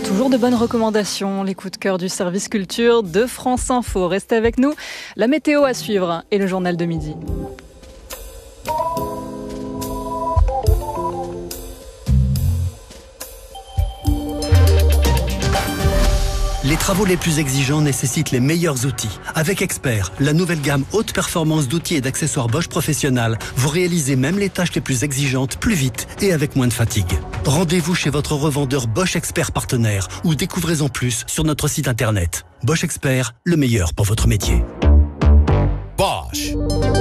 Toujours de bonnes recommandations, les coups de cœur du service culture de France Info. Restez avec nous, la météo à suivre et le journal de midi. Les travaux les plus exigeants nécessitent les meilleurs outils. Avec Expert, la nouvelle gamme haute performance d'outils et d'accessoires Bosch Professionnal, vous réalisez même les tâches les plus exigeantes plus vite et avec moins de fatigue. Rendez-vous chez votre revendeur Bosch Expert partenaire ou découvrez-en plus sur notre site internet. Bosch Expert, le meilleur pour votre métier. Bosch.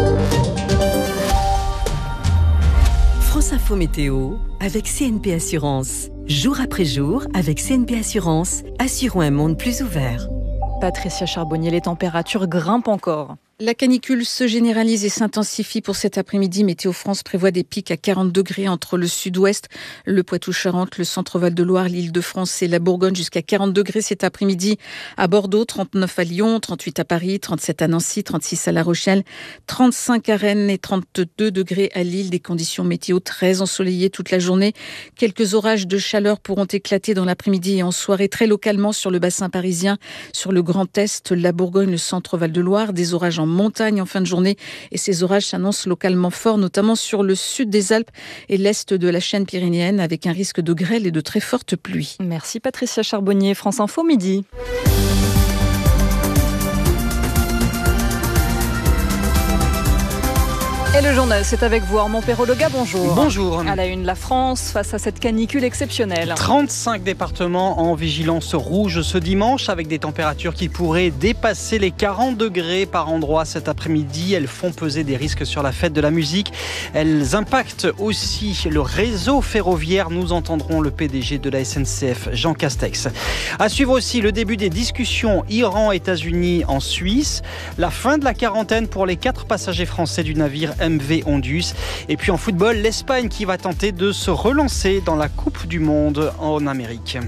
France Info Météo avec CNP Assurance. Jour après jour, avec CNP Assurance, assurons un monde plus ouvert. Patricia Charbonnier, les températures grimpent encore. La canicule se généralise et s'intensifie pour cet après-midi. Météo France prévoit des pics à 40 degrés entre le sud-ouest, le Poitou-Charentes, le centre-Val de Loire, l'Île-de-France et la Bourgogne, jusqu'à 40 degrés cet après-midi à Bordeaux, 39 à Lyon, 38 à Paris, 37 à Nancy, 36 à La Rochelle, 35 à Rennes et 32 degrés à Lille. Des conditions météo très ensoleillées toute la journée. Quelques orages de chaleur pourront éclater dans l'après-midi et en soirée très localement sur le bassin parisien, sur le Grand Est, la Bourgogne, le centre-Val de Loire. Des orages en montagne en fin de journée et ces orages s'annoncent localement forts, notamment sur le sud des Alpes et l'est de la chaîne pyrénéenne avec un risque de grêle et de très fortes pluies. Merci Patricia Charbonnier, France Info midi. Et le journal, c'est avec vous, Armand Perrault-Lega, bonjour. Bonjour. À la une, la France face à cette canicule exceptionnelle. 35 départements en vigilance rouge ce dimanche, avec des températures qui pourraient dépasser les 40 degrés par endroit cet après-midi. Elles font peser des risques sur la fête de la musique. Elles impactent aussi le réseau ferroviaire. Nous entendrons le PDG de la SNCF, Jean Castex. À suivre aussi le début des discussions Iran-États-Unis en Suisse. La fin de la quarantaine pour les 4 passagers français du navire MV Ondius. Et puis en football, l'Espagne qui va tenter de se relancer dans la Coupe du Monde en Amérique.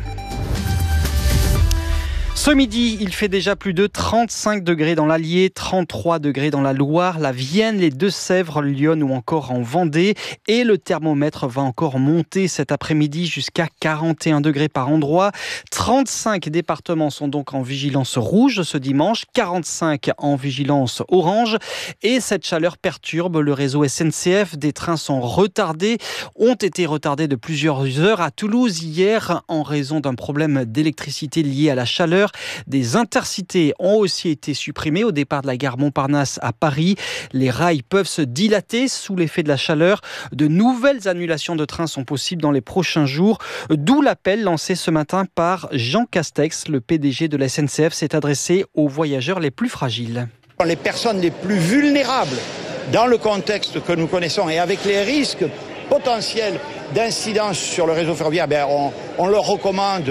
Ce midi, il fait déjà plus de 35 degrés dans l'Allier, 33 degrés dans la Loire, la Vienne, les Deux-Sèvres, Lyon ou encore en Vendée. Et le thermomètre va encore monter cet après-midi jusqu'à 41 degrés par endroit. 35 départements sont donc en vigilance rouge ce dimanche, 45 en vigilance orange. Et cette chaleur perturbe le réseau SNCF. Des trains sont retardés, ont été retardés de plusieurs heures à Toulouse hier en raison d'un problème d'électricité lié à la chaleur. Des intercités ont aussi été supprimées au départ de la gare Montparnasse à Paris. Les rails peuvent se dilater sous l'effet de la chaleur. De nouvelles annulations de trains sont possibles dans les prochains jours. D'où l'appel lancé ce matin par Jean Castex, le PDG de la SNCF, s'est adressé aux voyageurs les plus fragiles. Les personnes les plus vulnérables dans le contexte que nous connaissons et avec les risques potentiels d'incidence sur le réseau ferroviaire, on leur recommande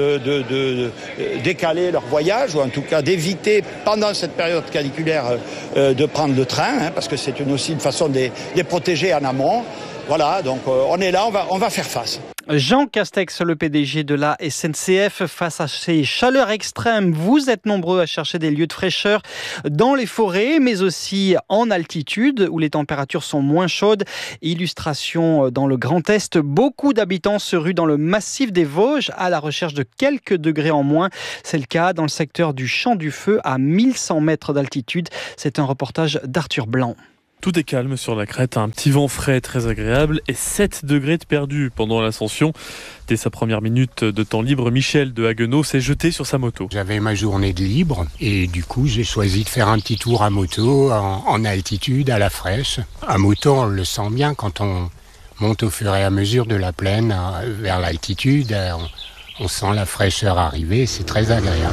de décaler leur voyage ou en tout cas d'éviter pendant cette période caniculaire de prendre le train, parce que c'est aussi une façon de les protéger en amont. Voilà, donc on est là, on va faire face. Jean Castex, le PDG de la SNCF, face à ces chaleurs extrêmes, vous êtes nombreux à chercher des lieux de fraîcheur dans les forêts, mais aussi en altitude où les températures sont moins chaudes. Illustration dans le Grand Est, beaucoup d'habitants se ruent dans le massif des Vosges à la recherche de quelques degrés en moins. C'est le cas dans le secteur du Champ du Feu à 1100 mètres d'altitude. C'est un reportage d'Arthur Blanc. Tout est calme sur la crête, un petit vent frais très agréable et 7 degrés de perdu pendant l'ascension. Dès sa première minute de temps libre, Michel de Haguenau s'est jeté sur sa moto. J'avais ma journée de libre et du coup j'ai choisi de faire un petit tour à moto en altitude, à la fraîche. À moto on le sent bien quand on monte au fur et à mesure de la plaine vers l'altitude. On sent la fraîcheur arriver, c'est très agréable.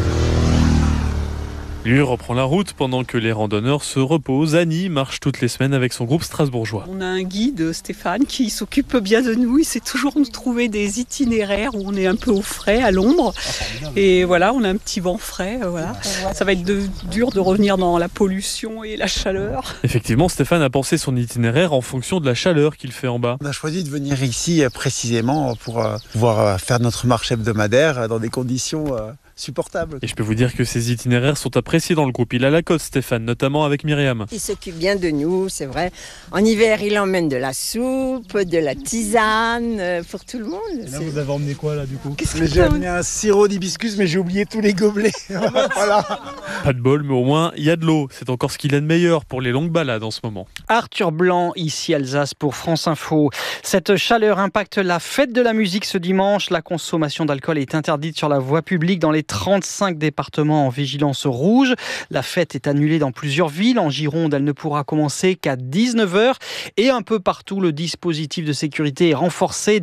Lui reprend la route pendant que les randonneurs se reposent. Annie marche toutes les semaines avec son groupe strasbourgeois. On a un guide, Stéphane, qui s'occupe bien de nous. Il sait toujours nous trouver des itinéraires où on est un peu au frais, à l'ombre. Et voilà, on a un petit vent frais. Voilà. Ça va être dur de revenir dans la pollution et la chaleur. Effectivement, Stéphane a pensé son itinéraire en fonction de la chaleur qu'il fait en bas. On a choisi de venir ici précisément pour pouvoir faire notre marche hebdomadaire dans des conditions supportable. Et je peux vous dire que ces itinéraires sont appréciés dans le groupe Il a la côte, Stéphane, notamment avec Myriam. Il s'occupe bien de nous, c'est vrai. En hiver, il emmène de la soupe, de la tisane, pour tout le monde. Et là, vous avez emmené quoi là du coup? J'ai amené un sirop d'hibiscus, mais j'ai oublié tous les gobelets. Voilà. Pas de bol, mais au moins il y a de l'eau. C'est encore ce qu'il y a de meilleur pour les longues balades en ce moment. Arthur Blanc, ici Alsace pour France Info. Cette chaleur impacte la fête de la musique ce dimanche. La consommation d'alcool est interdite sur la voie publique dans les 35 départements en vigilance rouge. La fête est annulée dans plusieurs villes. En Gironde, elle ne pourra commencer qu'à 19h. Et un peu partout, le dispositif de sécurité est renforcé.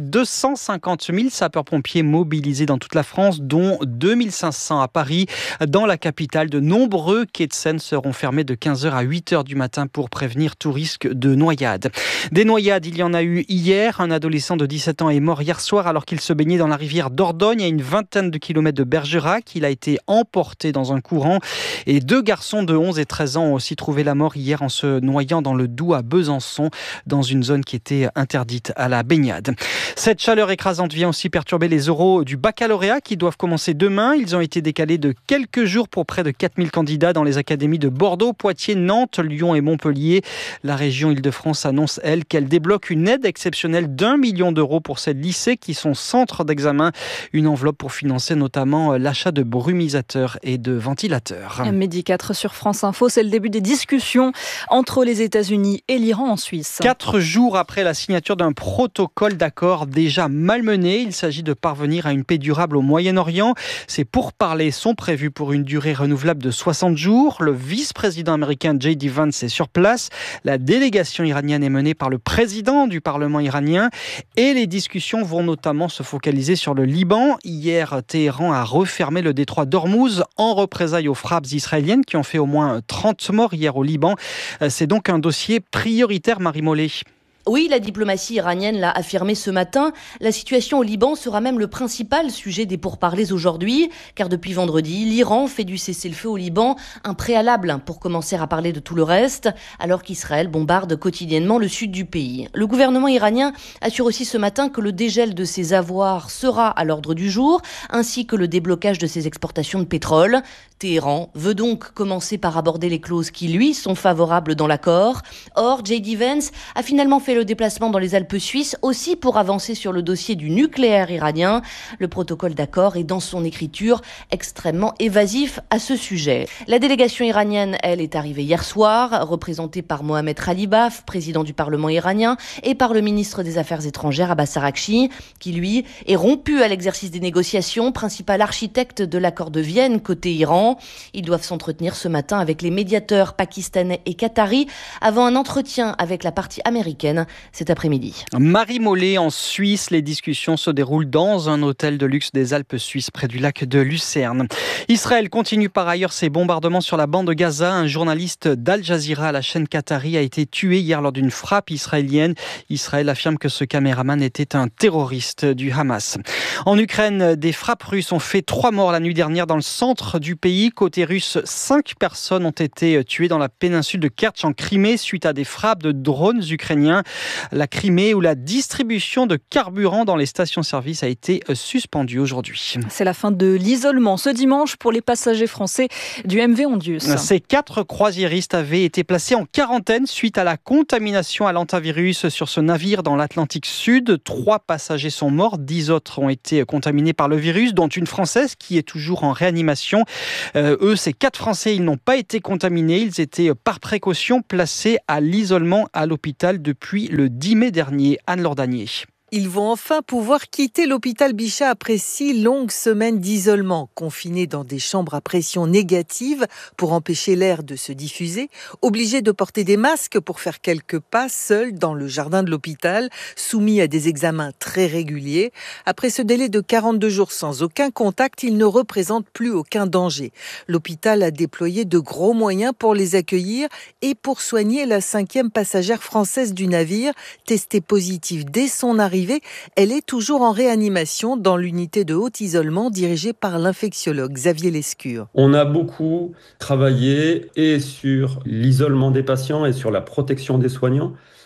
250 000 sapeurs-pompiers mobilisés dans toute la France, dont 2500 à Paris. Dans la capitale, de nombreux quais de Seine seront fermés de 15h à 8h du matin pour prévenir tout risque de noyade. Des noyades, il y en a eu hier. Un adolescent de 17 ans est mort hier soir alors qu'il se baignait dans la rivière Dordogne à une vingtaine de kilomètres de Bergerac. Il a été emporté dans un courant. Et 2 garçons de 11 et 13 ans ont aussi trouvé la mort hier en se noyant dans le Doubs à Besançon, dans une zone qui était interdite à la baignade. Cette chaleur écrasante vient aussi perturber les oraux du baccalauréat qui doivent commencer demain. Ils ont été décalés de quelques jours pour près de 4000 candidats dans les académies de Bordeaux, Poitiers, Nantes, Lyon et Montpellier. La région Île-de-France annonce, elle, qu'elle débloque une aide exceptionnelle d'1 million d'euros pour ces lycées qui sont centres d'examen. Une enveloppe pour financer notamment l'achat de brumisateurs et de ventilateurs. Midi 4 sur France Info, c'est le début des discussions entre les États-Unis et l'Iran en Suisse. 4 jours après la signature d'un protocole d'accord déjà malmené, il s'agit de parvenir à une paix durable au Moyen-Orient. Ces pourparlers sont prévus pour une durée renouvelable de 60 jours. Le vice-président américain J.D. Vance est sur place. La délégation iranienne est menée par le président du Parlement iranien. Et les discussions vont notamment se focaliser sur le Liban. Hier, Téhéran a refermé le détroit d'Ormuz en représailles aux frappes israéliennes qui ont fait au moins 30 morts hier au Liban. C'est donc un dossier prioritaire, Marie Mollet. Oui, la diplomatie iranienne l'a affirmé ce matin. La situation au Liban sera même le principal sujet des pourparlers aujourd'hui, car depuis vendredi, l'Iran fait du cessez-le-feu au Liban un préalable pour commencer à parler de tout le reste, alors qu'Israël bombarde quotidiennement le sud du pays. Le gouvernement iranien assure aussi ce matin que le dégel de ses avoirs sera à l'ordre du jour, ainsi que le déblocage de ses exportations de pétrole. Téhéran veut donc commencer par aborder les clauses qui, lui, sont favorables dans l'accord. Or, J.D. Vance a finalement fait le déplacement dans les Alpes suisses, aussi pour avancer sur le dossier du nucléaire iranien. Le protocole d'accord est dans son écriture extrêmement évasif à ce sujet. La délégation iranienne, elle, est arrivée hier soir, représentée par Mohamed Khalibaf, président du Parlement iranien, et par le ministre des Affaires étrangères, Abbas Araghchi, qui, lui, est rompu à l'exercice des négociations, principal architecte de l'accord de Vienne côté Iran. Ils doivent s'entretenir ce matin avec les médiateurs pakistanais et qataris avant un entretien avec la partie américaine cet après-midi. Marie Mollet, en Suisse, les discussions se déroulent dans un hôtel de luxe des Alpes suisses près du lac de Lucerne. Israël continue par ailleurs ses bombardements sur la bande de Gaza. Un journaliste d'Al Jazeera à la chaîne qatari a été tué hier lors d'une frappe israélienne. Israël affirme que ce caméraman était un terroriste du Hamas. En Ukraine, des frappes russes ont fait 3 morts la nuit dernière dans le centre du pays. Côté russe, 5 personnes ont été tuées dans la péninsule de Kertch en Crimée suite à des frappes de drones ukrainiens. La Crimée, où la distribution de carburant dans les stations-service a été suspendue aujourd'hui. C'est la fin de l'isolement ce dimanche pour les passagers français du MV Ondius. Ces 4 croisiéristes avaient été placés en quarantaine suite à la contamination à l'hantavirus sur ce navire dans l'Atlantique Sud. 3 passagers sont morts, 10 autres ont été contaminés par le virus, dont une Française qui est toujours en réanimation. Eux, ces 4 Français, ils n'ont pas été contaminés. Ils étaient par précaution placés à l'isolement à l'hôpital depuis le 10 mai dernier. Anne Lordanier. Ils vont enfin pouvoir quitter l'hôpital Bichat après 6 longues semaines d'isolement, confinés dans des chambres à pression négative pour empêcher l'air de se diffuser, obligés de porter des masques pour faire quelques pas seuls dans le jardin de l'hôpital, soumis à des examens très réguliers. Après ce délai de 42 jours sans aucun contact, ils ne représentent plus aucun danger. L'hôpital a déployé de gros moyens pour les accueillir et pour soigner la 5e passagère française du navire, testée positive dès son arrivée. Elle est toujours en réanimation dans l'unité de haut isolement dirigée par l'infectiologue Xavier Lescure. On a beaucoup travaillé et sur l'isolement des patients et sur la protection des soignants.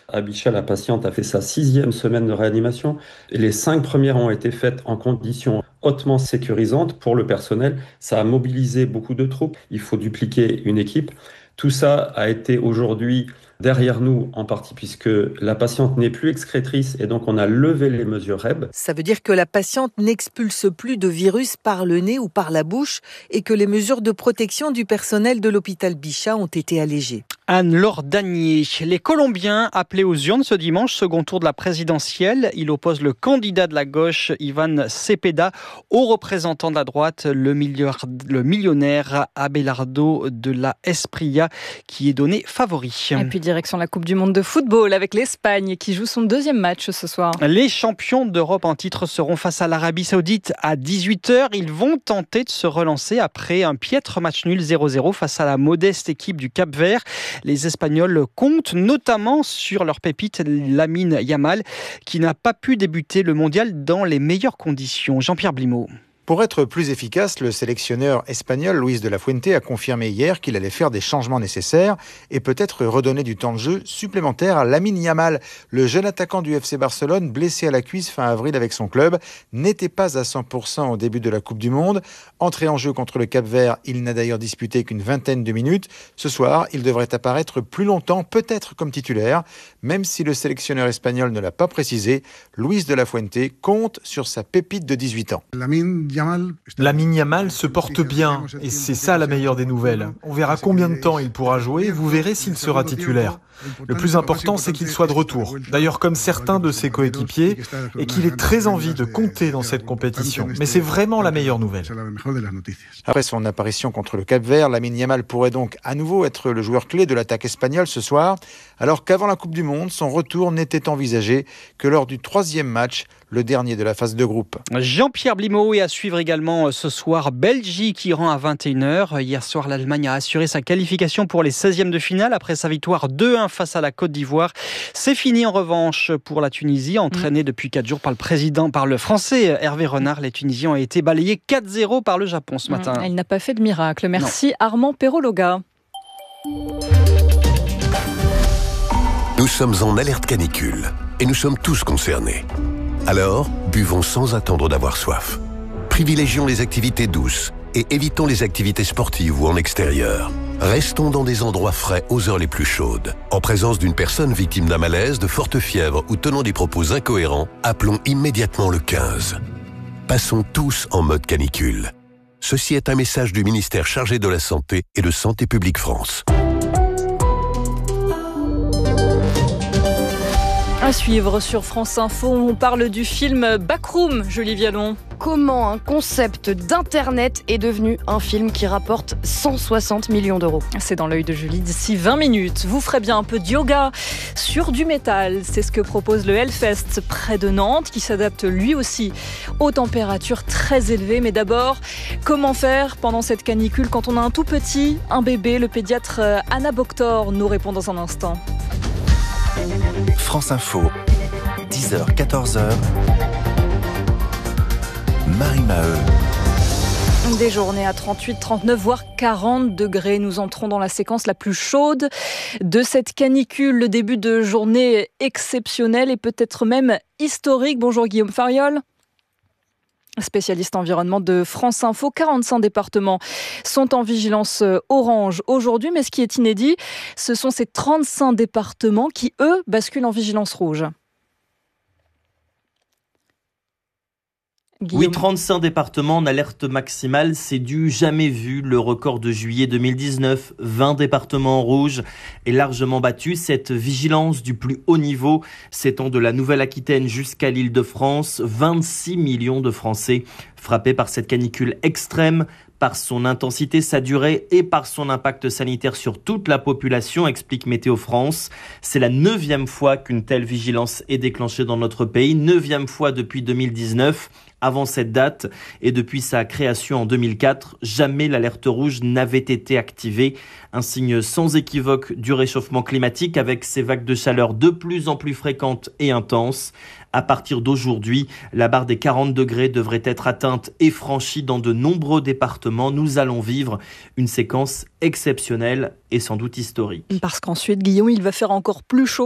À Bichat, la patiente a fait sa 6e semaine de réanimation. Et les 5 premières ont été faites en conditions hautement sécurisantes pour le personnel. Ça a mobilisé beaucoup de troupes. Il faut dupliquer une équipe. Tout ça a été aujourd'hui derrière nous en partie puisque la patiente n'est plus excrétrice et donc on a levé les mesures REB. Ça veut dire que la patiente n'expulse plus de virus par le nez ou par la bouche et que les mesures de protection du personnel de l'hôpital Bichat ont été allégées. Anne-Laure Dagnier. Les Colombiens appelés aux urnes ce dimanche, second tour de la présidentielle. Il oppose le candidat de la gauche, Ivan Cepeda, au représentant de la droite, le millionnaire Abelardo de la Espriella, qui est donné favori. Et puis direction la Coupe du Monde de football avec l'Espagne qui joue son 2e match ce soir. Les champions d'Europe en titre seront face à l'Arabie Saoudite à 18h. Ils vont tenter de se relancer après un piètre match nul 0-0 face à la modeste équipe du Cap-Vert. Les Espagnols comptent notamment sur leur pépite Lamine Yamal qui n'a pas pu débuter le mondial dans les meilleures conditions. Jean-Pierre Blimaud. Pour être plus efficace, le sélectionneur espagnol Luis de la Fuente a confirmé hier qu'il allait faire des changements nécessaires et peut-être redonner du temps de jeu supplémentaire à Lamine Yamal. Le jeune attaquant du FC Barcelone, blessé à la cuisse fin avril avec son club, n'était pas à 100% au début de la Coupe du Monde. Entré en jeu contre le Cap-Vert, il n'a d'ailleurs disputé qu'une vingtaine de minutes. Ce soir, il devrait apparaître plus longtemps, peut-être comme titulaire. Même si le sélectionneur espagnol ne l'a pas précisé, Luis de la Fuente compte sur sa pépite de 18 ans. Lamine Yamal se porte bien et c'est ça la meilleure des nouvelles. On verra combien de temps il pourra jouer, vous verrez s'il sera titulaire. Le plus important, c'est qu'il soit de retour. D'ailleurs, comme certains de ses coéquipiers, et qu'il ait très envie de compter dans cette compétition. Mais c'est vraiment la meilleure nouvelle. Après son apparition contre le Cap-Vert, Lamine Yamal pourrait donc à nouveau être le joueur clé de l'attaque espagnole ce soir, alors qu'avant la Coupe du Monde, son retour n'était envisagé que lors du 3e match, le dernier de la phase de groupe. Jean-Pierre Blimaud et à suivre également ce soir Belgique-Iran à 21h. Hier soir, l'Allemagne a assuré sa qualification pour les 16e de finale après sa victoire 2-1 face à la Côte d'Ivoire. C'est fini en revanche pour la Tunisie, entraînée depuis 4 jours par le Français Hervé Renard. Les Tunisiens ont été balayés 4-0 par le Japon ce matin. Elle n'a pas fait de miracle. Merci Armand Perrologa. Nous sommes en alerte canicule et nous sommes tous concernés. Alors, buvons sans attendre d'avoir soif. Privilégions les activités douces et évitons les activités sportives ou en extérieur. Restons dans des endroits frais aux heures les plus chaudes. En présence d'une personne victime d'un malaise, de forte fièvre ou tenant des propos incohérents, appelons immédiatement le 15. Passons tous en mode canicule. Ceci est un message du ministère chargé de la Santé et de Santé publique France. À suivre sur France Info, on parle du film Backroom, Julie Vialon. Comment un concept d'internet est devenu un film qui rapporte 160 millions d'euros. C'est dans l'œil de Julie d'ici 20 minutes. Vous ferez bien un peu de yoga sur du métal. C'est ce que propose le Hellfest près de Nantes, qui s'adapte lui aussi aux températures très élevées. Mais d'abord, comment faire pendant cette canicule quand on a un tout petit, un bébé? Le pédiatre Anna Boctor nous répond dans un instant. France Info, 10h, 14h, Marie Maheu. Des journées à 38, 39, voire 40 degrés. Nous entrons dans la séquence la plus chaude de cette canicule. Le début de journée exceptionnelle et peut-être même historique. Bonjour Guillaume Fariol. Spécialiste environnement de France Info, 45 départements sont en vigilance orange aujourd'hui, mais ce qui est inédit, ce sont ces 35 départements qui, eux, basculent en vigilance rouge. Guillaume. Oui, 35 départements en alerte maximale, c'est du jamais vu. Le record de juillet 2019, 20 départements en rouge, est largement battu. Cette vigilance du plus haut niveau s'étend de la Nouvelle-Aquitaine jusqu'à l'Île-de-France. 26 millions de Français frappés par cette canicule extrême, par son intensité, sa durée et par son impact sanitaire sur toute la population, explique Météo France. C'est la 9e fois qu'une telle vigilance est déclenchée dans notre pays, 9e fois depuis 2019. Avant cette date et depuis sa création en 2004, jamais l'alerte rouge n'avait été activée. Un signe sans équivoque du réchauffement climatique avec ces vagues de chaleur de plus en plus fréquentes et intenses. À partir d'aujourd'hui, la barre des 40 degrés devrait être atteinte et franchie dans de nombreux départements. Nous allons vivre une séquence exceptionnelle et sans doute historique. Parce qu'ensuite, Guillaume, il va faire encore plus chaud.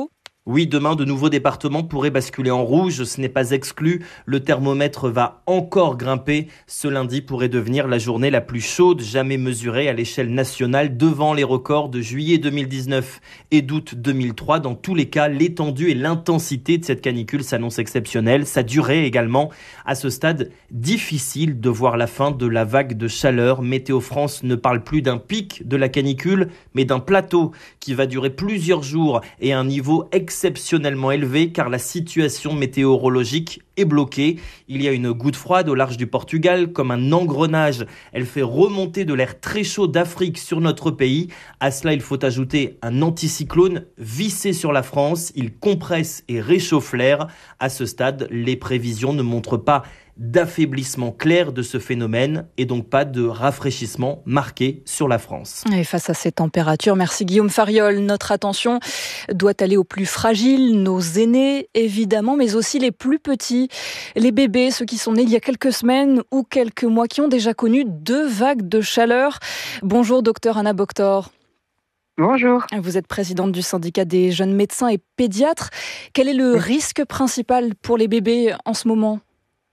Oui, demain, de nouveaux départements pourraient basculer en rouge. Ce n'est pas exclu. Le thermomètre va encore grimper. Ce lundi pourrait devenir la journée la plus chaude jamais mesurée à l'échelle nationale, devant les records de juillet 2019 et d'août 2003. Dans tous les cas, l'étendue et l'intensité de cette canicule s'annoncent exceptionnelles. Sa durée également. À ce stade, difficile de voir la fin de la vague de chaleur. Météo France ne parle plus d'un pic de la canicule, mais d'un plateau qui va durer plusieurs jours et à un niveau exceptionnellement élevé car la situation météorologique est bloquée. Il y a une goutte froide au large du Portugal, comme un engrenage. Elle fait remonter de l'air très chaud d'Afrique sur notre pays. À cela, il faut ajouter un anticyclone vissé sur la France. Il compresse et réchauffe l'air. À ce stade, les prévisions ne montrent pas d'affaiblissement clair de ce phénomène et donc pas de rafraîchissement marqué sur la France. Et face à ces températures, merci Guillaume Fariol, notre attention doit aller aux plus fragiles, nos aînés évidemment, mais aussi les plus petits, les bébés, ceux qui sont nés il y a quelques semaines ou quelques mois, qui ont déjà connu 2 vagues de chaleur. Bonjour docteur Anna Boctor. Bonjour. Vous êtes présidente du syndicat des jeunes médecins et pédiatres. Quel est le risque principal pour les bébés en ce moment ?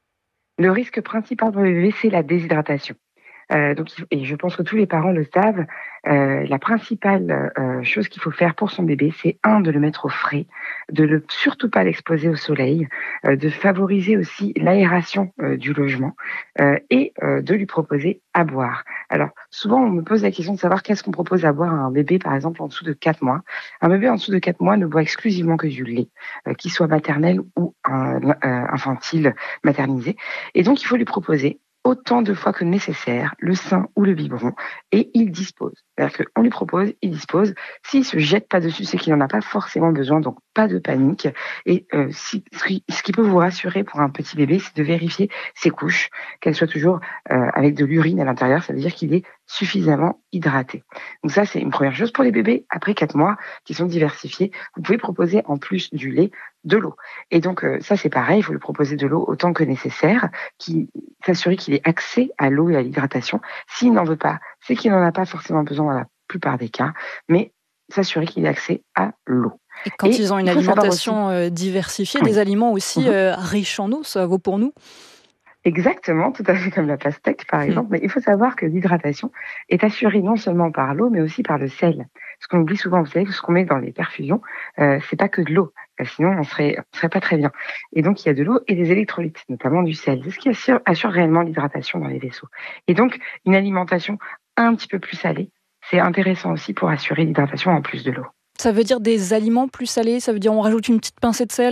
Le risque principal pour les bébés, c'est la déshydratation. Et je pense que tous les parents le savent, la principale chose qu'il faut faire pour son bébé, c'est de le mettre au frais, de surtout pas l'exposer au soleil, de favoriser aussi l'aération du logement et de lui proposer à boire. Alors, souvent, on me pose la question de savoir qu'est-ce qu'on propose à boire à un bébé, par exemple, en dessous de 4 mois. Un bébé en dessous de 4 mois ne boit exclusivement que du lait, qu'il soit maternel ou infantile maternisé. Et donc, il faut lui proposer autant de fois que nécessaire le sein ou le biberon, et il dispose. C'est-à-dire qu'on lui propose, il dispose. S'il se jette pas dessus, c'est qu'il n'en a pas forcément besoin, donc pas de panique. Et ce qui peut vous rassurer pour un petit bébé, c'est de vérifier ses couches, qu'elles soient toujours avec de l'urine à l'intérieur, ça veut dire qu'il est suffisamment hydraté. Donc ça, c'est une première chose. Pour les bébés, après 4 mois, qui sont diversifiés, vous pouvez proposer en plus du lait, de l'eau. Et donc ça, c'est pareil, il faut lui proposer de l'eau autant que nécessaire, s'assurer qu'il ait accès à l'eau et à l'hydratation. S'il n'en veut pas, c'est qu'il n'en a pas forcément besoin dans la plupart des cas, mais s'assurer qu'il ait accès à l'eau. Et quand ils ont une alimentation diversifiée, des aliments aussi riches en eau, ça vaut pour nous ? Exactement, tout à fait comme la pastèque par exemple. Mais il faut savoir que l'hydratation est assurée non seulement par l'eau, mais aussi par le sel. Ce qu'on oublie souvent, vous savez, que ce qu'on met dans les perfusions, c'est pas que de l'eau. Sinon, on serait pas très bien. Et donc, il y a de l'eau et des électrolytes, notamment du sel. C'est ce qui assure réellement l'hydratation dans les vaisseaux. Et donc, une alimentation un petit peu plus salée, c'est intéressant aussi pour assurer l'hydratation en plus de l'eau. Ça veut dire des aliments plus salés ? Ça veut dire on rajoute une petite pincée de sel ?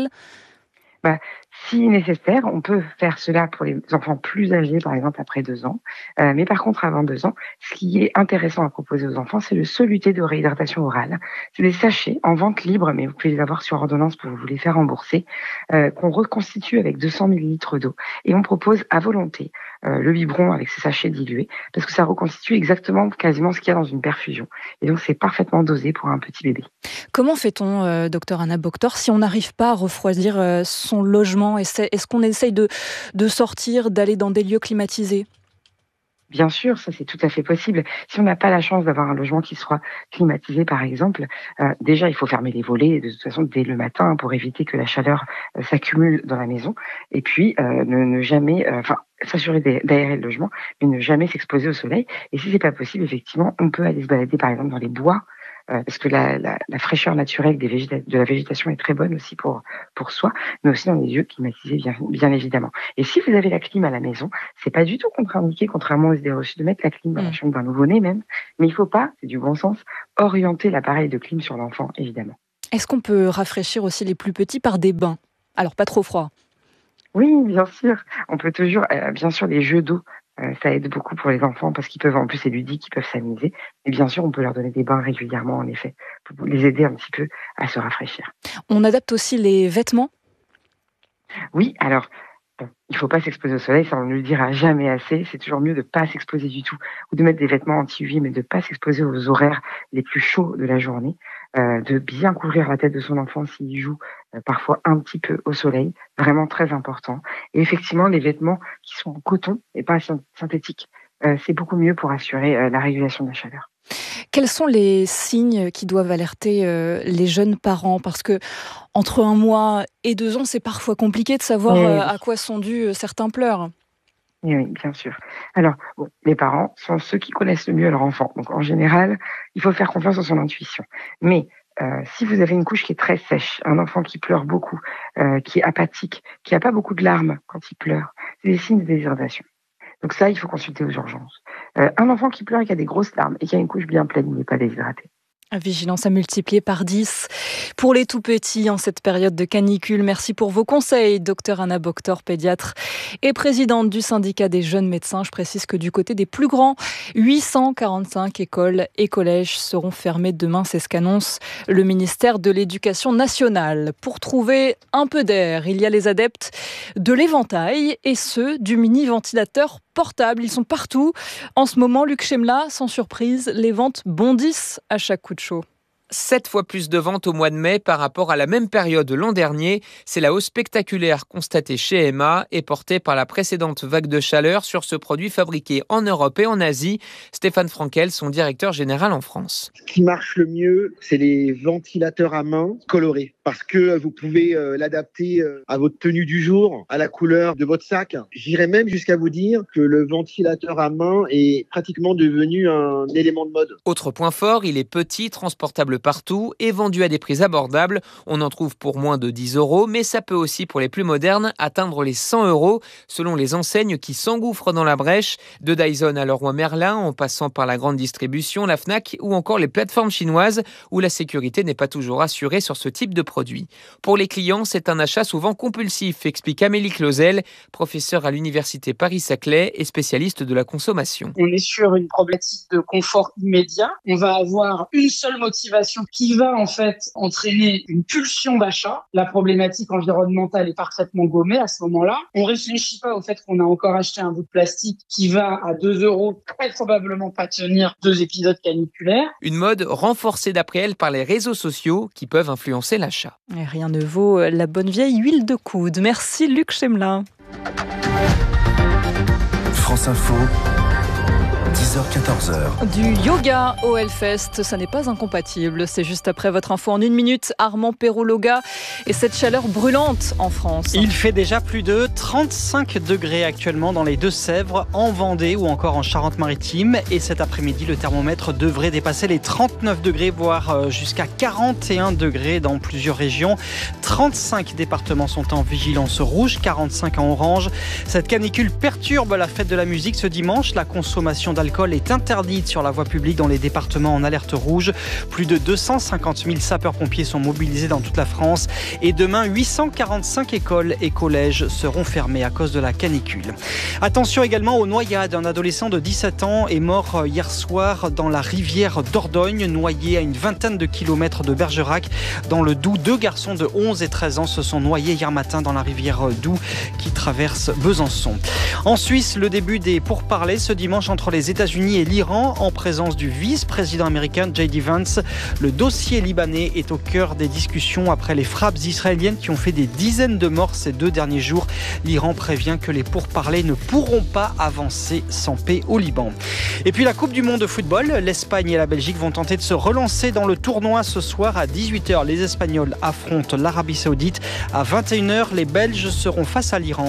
Si nécessaire, on peut faire cela pour les enfants plus âgés, par exemple après 2 ans. Mais par contre, avant 2 ans, ce qui est intéressant à proposer aux enfants, c'est le soluté de réhydratation orale. C'est des sachets en vente libre, mais vous pouvez les avoir sur ordonnance pour vous les faire rembourser, qu'on reconstitue avec 200 ml d'eau. Et on propose à volonté le biberon avec ces sachets dilués, parce que ça reconstitue exactement quasiment ce qu'il y a dans une perfusion. Et donc, c'est parfaitement dosé pour un petit bébé. Comment fait-on, docteur Anna Boctor, si on n'arrive pas à refroidir son logement ? Est-ce qu'on essaye de sortir, d'aller dans des lieux climatisés ? Bien sûr, ça c'est tout à fait possible. Si on n'a pas la chance d'avoir un logement qui soit climatisé, par exemple, déjà il faut fermer les volets de toute façon dès le matin pour éviter que la chaleur s'accumule dans la maison. Et puis ne jamais, s'assurer d'aérer le logement, mais ne jamais s'exposer au soleil. Et si c'est pas possible, effectivement, on peut aller se balader par exemple dans les bois. Parce que la fraîcheur naturelle de la végétation est très bonne aussi pour soi, mais aussi dans les lieux climatisés, bien évidemment. Et si vous avez la clim à la maison, c'est pas du tout contre-indiqué, contrairement aux idées reçues, de mettre la clim dans la chambre d'un nouveau-né même. Mais il faut pas, c'est du bon sens, orienter l'appareil de clim sur l'enfant, évidemment. Est-ce qu'on peut rafraîchir aussi les plus petits par des bains ? Alors, pas trop froid. Oui, bien sûr. On peut toujours, bien sûr, les jeux d'eau. Ça aide beaucoup pour les enfants parce qu'ils peuvent, en plus c'est ludique, ils peuvent s'amuser. Et bien sûr, on peut leur donner des bains régulièrement, en effet, pour les aider un petit peu à se rafraîchir. On adapte aussi les vêtements ? Oui, alors, il ne faut pas s'exposer au soleil, ça on ne le dira jamais assez. C'est toujours mieux de ne pas s'exposer du tout, ou de mettre des vêtements anti-UV, mais de ne pas s'exposer aux horaires les plus chauds de la journée, de bien couvrir la tête de son enfant s'il joue parfois un petit peu au soleil, vraiment très important. Et effectivement, les vêtements qui sont en coton et pas synthétiques, c'est beaucoup mieux pour assurer la régulation de la chaleur. Quels sont les signes qui doivent alerter les jeunes parents ? Parce que Entre 1 mois et 2 ans, c'est parfois compliqué de savoir à quoi sont dus certains pleurs. Oui, bien sûr. Alors, les parents sont ceux qui connaissent le mieux leur enfant. Donc, en général, il faut faire confiance en son intuition. Mais si vous avez une couche qui est très sèche, un enfant qui pleure beaucoup, qui est apathique, qui n'a pas beaucoup de larmes quand il pleure, c'est des signes de déshydratation. Donc ça, il faut consulter aux urgences. Un enfant qui pleure et qui a des grosses larmes et qui a une couche bien pleine, il n'est pas déshydraté. Vigilance à multiplier par 10 pour les tout-petits en cette période de canicule. Merci pour vos conseils, Dr Anna Boctor, pédiatre et présidente du syndicat des jeunes médecins. Je précise que du côté des plus grands, 845 écoles et collèges seront fermés demain. C'est ce qu'annonce le ministère de l'Éducation nationale. Pour trouver un peu d'air, il y a les adeptes de l'éventail et ceux du mini-ventilateur portable. Ils sont partout. En ce moment, Luc Chemla, sans surprise, les ventes bondissent à chaque coup de chaud. 7 fois plus de ventes au mois de mai par rapport à la même période l'an dernier. C'est la hausse spectaculaire constatée chez Emma et portée par la précédente vague de chaleur sur ce produit fabriqué en Europe et en Asie. Stéphane Frankel, son directeur général en France. Ce qui marche le mieux, c'est les ventilateurs à main colorés parce que vous pouvez l'adapter à votre tenue du jour, à la couleur de votre sac. J'irais même jusqu'à vous dire que le ventilateur à main est pratiquement devenu un élément de mode. Autre point fort, il est petit, transportable partout et vendu à des prix abordables. On en trouve pour moins de 10 €, mais ça peut aussi, pour les plus modernes, atteindre les 100 € selon les enseignes qui s'engouffrent dans la brèche. De Dyson à Leroy Merlin, en passant par la grande distribution, la Fnac ou encore les plateformes chinoises où la sécurité n'est pas toujours assurée sur ce type de produit. Pour les clients, c'est un achat souvent compulsif, explique Amélie Clausel, professeure à l'université Paris-Saclay et spécialiste de la consommation. On est sur une problématique de confort immédiat. On va avoir une seule motivation qui va en fait entraîner une pulsion d'achat. La problématique environnementale est parfaitement gommée à ce moment-là. On ne réfléchit pas au fait qu'on a encore acheté un bout de plastique qui va à 2 €, très probablement pas tenir 2 épisodes caniculaires. Une mode renforcée d'après elle par les réseaux sociaux qui peuvent influencer l'achat. Et rien ne vaut la bonne vieille huile de coude. Merci Luc Chemla. France Info. 10h-14h. Du yoga au Hellfest, ça n'est pas incompatible. C'est juste après votre info en 1 minute. Armand Perrault-Loga et cette chaleur brûlante en France. Il fait déjà plus de 35 degrés actuellement dans les Deux-Sèvres, en Vendée ou encore en Charente-Maritime. Et cet après-midi, le thermomètre devrait dépasser les 39 degrés, voire jusqu'à 41 degrés dans plusieurs régions. 35 départements sont en vigilance rouge, 45 en orange. Cette canicule perturbe la fête de la musique ce dimanche. La consommation d'alcool est interdite sur la voie publique dans les départements en alerte rouge. Plus de 250 000 sapeurs-pompiers sont mobilisés dans toute la France. Et demain, 845 écoles et collèges seront fermés à cause de la canicule. Attention également aux noyades. Un adolescent de 17 ans est mort hier soir dans la rivière Dordogne, noyé à une vingtaine de kilomètres de Bergerac. Dans le Doubs, 2 garçons de 11 et 13 ans se sont noyés hier matin dans la rivière Doubs qui traverse Besançon. En Suisse, le début des pourparlers ce dimanche entre les États-Unis et l'Iran en présence du vice-président américain J.D. Vance. Le dossier libanais est au cœur des discussions après les frappes israéliennes qui ont fait des dizaines de morts ces 2 derniers jours. L'Iran prévient que les pourparlers ne pourront pas avancer sans paix au Liban. Et puis la Coupe du Monde de football, l'Espagne et la Belgique vont tenter de se relancer dans le tournoi ce soir à 18h. Les Espagnols affrontent l'Arabie Saoudite. À 21h, les Belges seront face à l'Iran.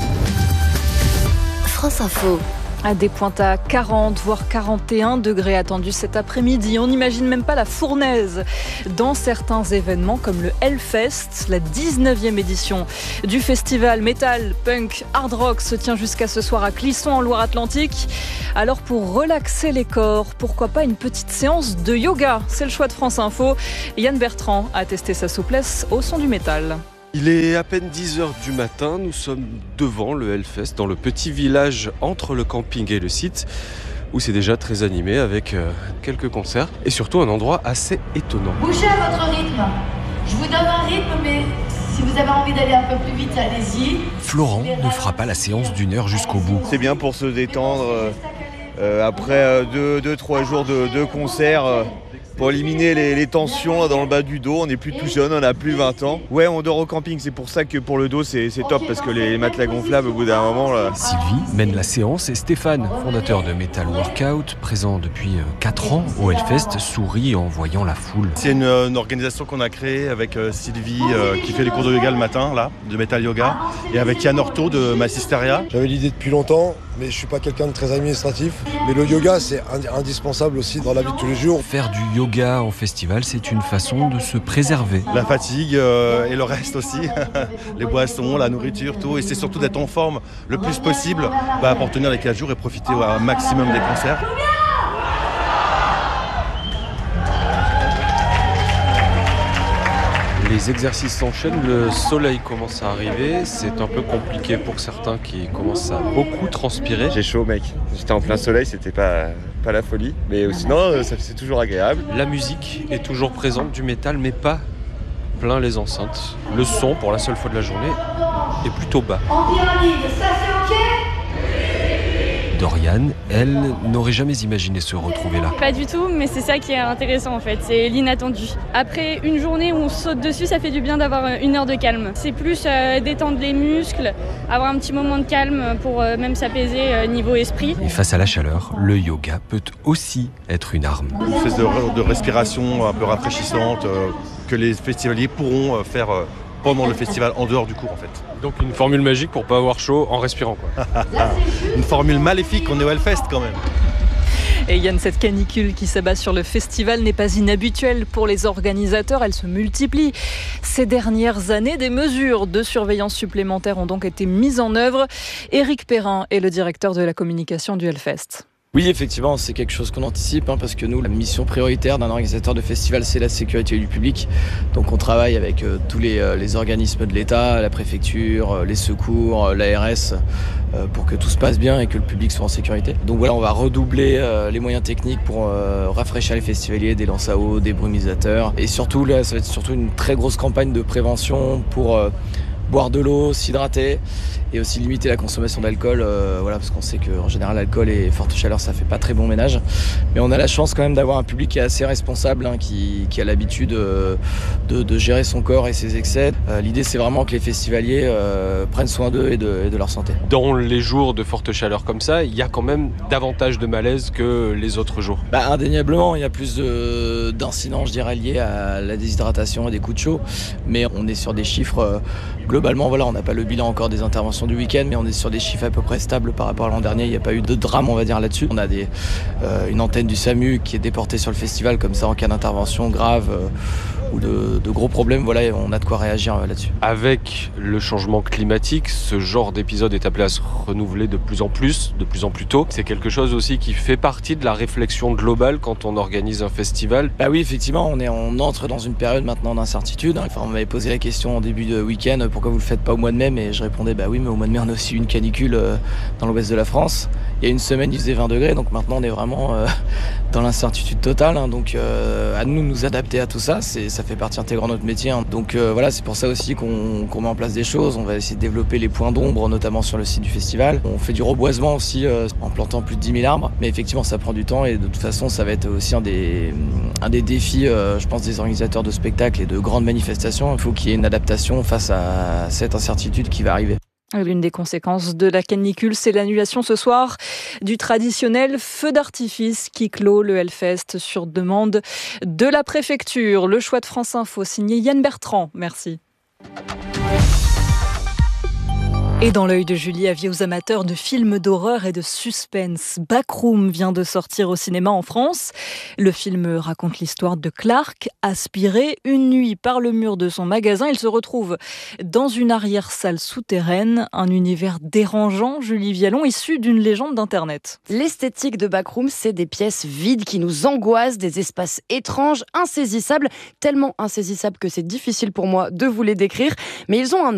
France Info. À des pointes à 40 voire 41 degrés attendus cet après-midi. On n'imagine même pas la fournaise dans certains événements comme le Hellfest, la 19e édition du festival Metal, Punk, Hard Rock se tient jusqu'à ce soir à Clisson en Loire-Atlantique. Alors pour relaxer les corps, pourquoi pas une petite séance de yoga? C'est le choix de France Info. Yann Bertrand a testé sa souplesse au son du métal. Il est à peine 10h du matin, nous sommes devant le Hellfest, dans le petit village entre le camping et le site, où c'est déjà très animé avec quelques concerts et surtout un endroit assez étonnant. Bougez à votre rythme. Je vous donne un rythme, mais si vous avez envie d'aller un peu plus vite, allez-y. Florent ne fera pas la séance d'1 heure jusqu'au bout. C'est bien pour se détendre après 2-3 jours de concerts. pour éliminer les tensions là, dans le bas du dos. On n'est plus tout jeune, on n'a plus 20 ans. Ouais, on dort au camping, c'est pour ça que pour le dos c'est top parce que les matelas gonflables au bout d'un moment là... Sylvie mène la séance et Stéphane, fondateur de Metal Workout, présent depuis 4 ans au Hellfest, sourit en voyant la foule. C'est une organisation qu'on a créée avec Sylvie qui fait les cours de yoga le matin là, de Metal Yoga, et avec Yann Orto de Massisteria. J'avais l'idée depuis longtemps, mais je suis pas quelqu'un de très administratif. Mais le yoga, c'est indispensable aussi dans la vie de tous les jours. Faire du yoga en festival, c'est une façon de se préserver. La fatigue et le reste aussi, les boissons, la nourriture, tout. Et c'est surtout d'être en forme le plus possible pour tenir les 4 jours et profiter au maximum des concerts. Les exercices s'enchaînent, le soleil commence à arriver, c'est un peu compliqué pour certains qui commencent à beaucoup transpirer. J'ai chaud mec, j'étais en plein soleil, c'était pas la folie, mais sinon c'est toujours agréable. La musique est toujours présente, du métal, mais pas plein les enceintes. Le son, pour la seule fois de la journée, est plutôt bas. En pyramide, ça c'est ok ? Doriane, elle, n'aurait jamais imaginé se retrouver là. Pas du tout, mais c'est ça qui est intéressant en fait, c'est l'inattendu. Après une journée où on saute dessus, ça fait du bien d'avoir 1 heure de calme. C'est plus détendre les muscles, avoir un petit moment de calme pour même s'apaiser niveau esprit. Et face à la chaleur, le yoga peut aussi être une arme. Une espèce de respiration un peu rafraîchissante que les festivaliers pourront faire pendant le festival, en dehors du cours en fait. Donc une formule magique pour pas avoir chaud en respirant quoi. Une formule maléfique, on est au Hellfest quand même. Et Yann, cette canicule qui s'abat sur le festival n'est pas inhabituelle pour les organisateurs, elle se multiplie. Ces dernières années, des mesures de surveillance supplémentaires ont donc été mises en œuvre. Éric Perrin est le directeur de la communication du Hellfest. Oui, effectivement, c'est quelque chose qu'on anticipe parce que nous, la mission prioritaire d'un organisateur de festival, c'est la sécurité du public. Donc on travaille avec tous les organismes de l'État, la préfecture, les secours, l'ARS, pour que tout se passe bien et que le public soit en sécurité. Donc voilà, on va redoubler les moyens techniques pour rafraîchir les festivaliers, des lances à eau, des brumisateurs. Et surtout, là, ça va être surtout une très grosse campagne de prévention pour boire de l'eau, s'hydrater et aussi limiter la consommation d'alcool, parce qu'on sait qu'en général l'alcool et forte chaleur ça fait pas très bon ménage, mais on a la chance quand même d'avoir un public qui est assez responsable, qui a l'habitude de gérer son corps et ses excès. L'idée c'est vraiment que les festivaliers prennent soin d'eux et de leur santé. Dans les jours de forte chaleur comme ça, il y a quand même davantage de malaise que les autres jours. Indéniablement, il y a plus d'incidents, je dirais, liés à la déshydratation et des coups de chaud, mais on est sur des chiffres globalement, on n'a pas le bilan encore des interventions du week-end, mais on est sur des chiffres à peu près stables par rapport à l'an dernier. Il n'y a pas eu de drame, on va dire, là-dessus. On a une antenne du SAMU qui est déportée sur le festival, comme ça, en cas d'intervention grave ou de gros problèmes, on a de quoi réagir là-dessus. Avec le changement climatique, ce genre d'épisode est appelé à se renouveler de plus en plus tôt. C'est quelque chose aussi qui fait partie de la réflexion globale quand on organise un festival. Oui, effectivement, on entre dans une période maintenant d'incertitude. Enfin, on m'avait posé la question en début de week-end, pourquoi vous le faites pas au mois de mai, mais je répondais oui, mais au mois de mai on a aussi une canicule dans l'ouest de la France. Il y a une semaine il faisait 20 degrés, donc maintenant on est vraiment dans l'incertitude totale, donc à nous adapter à tout ça, ça fait partie intégrante de notre métier, donc c'est pour ça aussi qu'on met en place des choses. On va essayer de développer les points d'ombre, notamment sur le site du festival. On fait du reboisement aussi en plantant plus de 10 000 arbres, mais effectivement ça prend du temps et de toute façon ça va être aussi un des défis, je pense, des organisateurs de spectacles et de grandes manifestations. Il faut qu'il y ait une adaptation face à cette incertitude qui va arriver. L'une des conséquences de la canicule, c'est l'annulation ce soir du traditionnel feu d'artifice qui clôt le Hellfest sur demande de la préfecture. Le choix de France Info, signé Yann Bertrand. Merci. Et dans l'œil de Julie, avis aux amateurs de films d'horreur et de suspense. Backroom vient de sortir au cinéma en France. Le film raconte l'histoire de Clark, aspiré une nuit par le mur de son magasin. Il se retrouve dans une arrière-salle souterraine, un univers dérangeant, Julie Vialon, issu d'une légende d'Internet. L'esthétique de Backroom, c'est des pièces vides qui nous angoissent, des espaces étranges, insaisissables, tellement insaisissables que c'est difficile pour moi de vous les décrire. Mais ils ont un nom.